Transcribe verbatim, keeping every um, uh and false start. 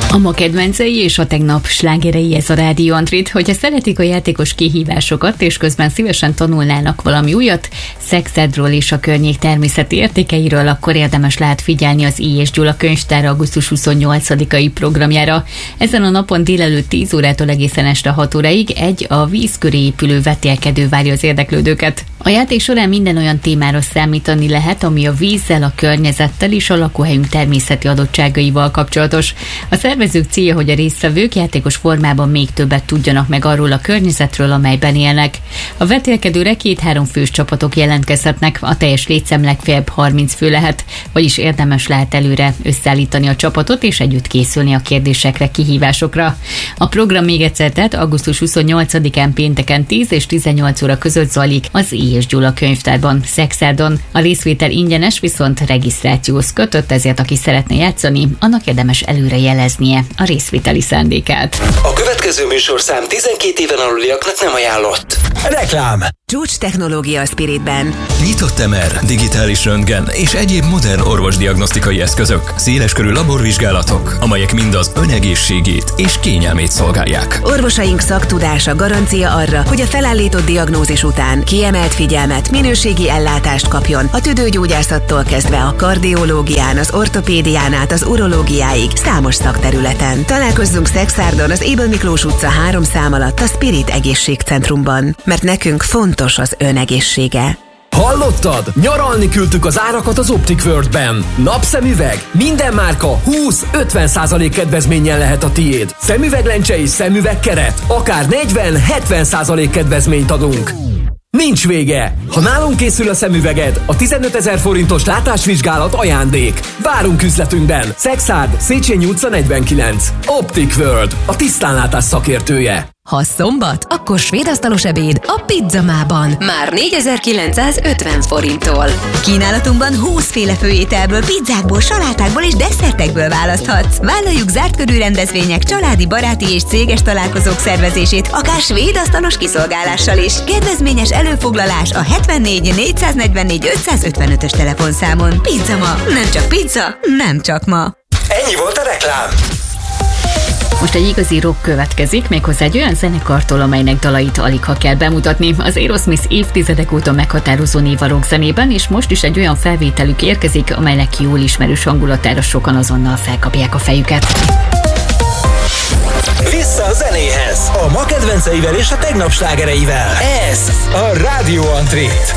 A ma kedvencei és a tegnap slágerei, ez a Rádió Antrit. Hogyha szeretik a játékos kihívásokat, és közben szívesen tanulnának valami újat, Szexádról és a környék természeti értékeiről, akkor érdemes lehet figyelni az I. és Gyula könyvtár augusztus huszonnyolcadikai programjára. Ezen a napon délelőtt tíz órától egészen este hat óráig egy a víz köré épülő vetélkedő várja az érdeklődőket. A játék során minden olyan témára számítani lehet, ami a vízzel, a környezettel és a lakóhelyünk természeti adottságaival kapcsolatos. A szervezők célja, hogy a résztvevők játékos formában még többet tudjanak meg arról a környezetről, amelyben élnek. A vetélkedőre két-három fős csapatok jelentkezhetnek, a teljes létszám legfeljebb harminc fő lehet, vagyis érdemes lehet előre összeállítani a csapatot és együtt készülni a kérdésekre, kihívásokra. A program még egyszer, tehát augusztus huszonnyolcadikán pénteken tíz és tizennyolc óra között zajlik az I. és Gyula könyvtárban, Szexádon. A részvétel ingyenes, viszont regisztrációhoz kötött, ezért aki szeretne játszani, annak érdemes előre jeleznie a részvételi szándékát. A következő műsorszám tizenkét éven aluliaknak nem ajánlott. Reklám. Csúcs technológia a Spiritben. Nyitott em er, digitális röntgen és egyéb modern orvosdiagnosztikai eszközök, széleskörű laborvizsgálatok, amelyek mind az önegészségét és kényelmét szolgálják. Orvosaink szaktudása garancia arra, hogy a felállított diagnózis után kiemelt figyelmet, minőségi ellátást kapjon a tüdőgyógyászattól kezdve a kardiológián, az ortopédián át az urológiáig számos szakterületen. Találkozzunk Szexárdon az Ébel Miklós utca három szám alatt a Spirit egészségcentrumban, mert nekünk fontos az önegészsége. Hallottad? Nyaralni küldtük az árakat az Optic World-ben. Napszemüveg? Minden márka húsz-ötven százalék kedvezménnyel lehet a tiéd. Szemüveglencse és szemüvegkeret? Akár negyven-hetven százalék kedvezményt adunk. Nincs vége! Ha nálunk készül a szemüveged, a tizenötezer forintos látásvizsgálat ajándék. Várunk üzletünkben! Szexárd, Széchenyi utca negyvenkilenc. Optic World, a tisztánlátás szakértője. Ha szombat, akkor svéd asztalos ebéd a Pizzamában. Már négyezer-kilencszázötven forinttól. Kínálatunkban húszféle főételből, pizzákból, salátákból és desszertekből választhatsz. Vállaljuk zárt körű rendezvények, családi, baráti és céges találkozók szervezését, akár svéd asztalos kiszolgálással is. Kedvezményes előfoglalás a hetvennégy négyszáznegyvennégy ötszázötvenötös telefonszámon. Pizzama, nem csak pizza, nem csak ma. Ennyi volt a reklám. Most egy igazi rock következik, méghozzá egy olyan zenekartól, amelynek dalait aligha kell bemutatni. Az Aerosmith évtizedek óta meghatározó név a rock zenében, és most is egy olyan felvételük érkezik, amelynek jól ismerős hangulatára sokan azonnal felkapják a fejüket. Vissza a zenéhez, a ma kedvenceivel és a tegnap slágereivel. Ez a Rádió Antrit.